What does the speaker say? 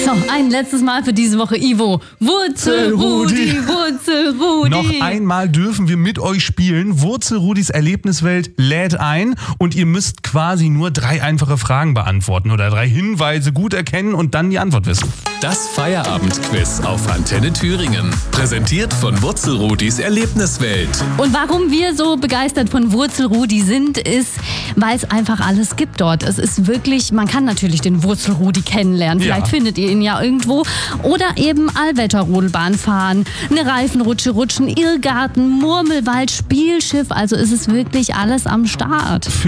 So, ein letztes Mal für diese Woche, Ivo. Wurzelrudi, Wurzelrudi. Noch einmal dürfen wir mit euch spielen. Wurzelrudis Erlebniswelt lädt ein und ihr müsst quasi nur 3 einfache Fragen beantworten oder 3 Hinweise gut erkennen und dann die Antwort wissen. Das Feierabendquiz auf Antenne Thüringen. Präsentiert von Wurzelrudis Erlebniswelt. Und warum wir so begeistert von Wurzelrudi sind, ist, weil es einfach alles gibt dort. Es ist wirklich, man kann natürlich den Wurzelrudi kennenlernen. Vielleicht findet ihr ihn ja irgendwo. Oder eben Allwetterrodelbahn fahren, eine Reifenrutsche rutschen, Irrgarten, Murmelwald, Spielschiff. Also ist es wirklich alles am Start.